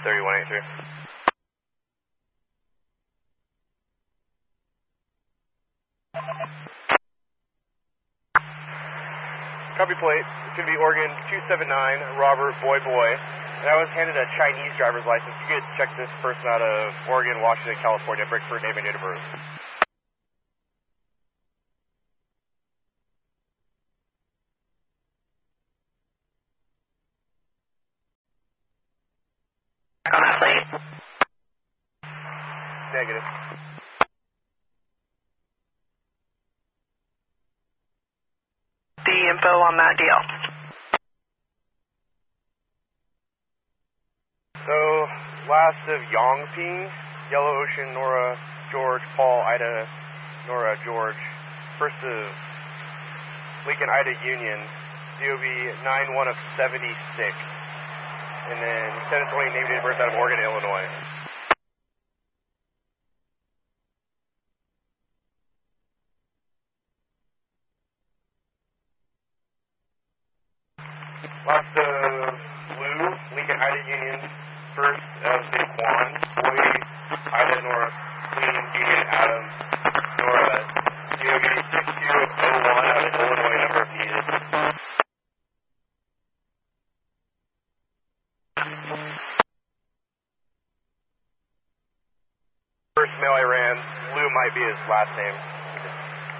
3183. Copy plate. It's going to be Oregon 279, Robert Boy Boy. And I was handed a Chinese driver's license. You could check this person out of Oregon, Washington, California, Brickford, name and date of birth. On that plate. Negative. The info on that deal. So, last of Yongping, Yellow Ocean, Nora, George, Paul, Ida, Nora, George. First of Lincoln, Ida, Union, DOB 91 of 76. And then 720 name, date of birth out of Oregon, Illinois. Last of Blue, Lincoln, Ida, Union, first of Saquon, Boy, Ida, Nora, Queen, Union, Adam, Nora, DOB 6201 out of Illinois, number if needed. First mail I ran, Blue might be his last name.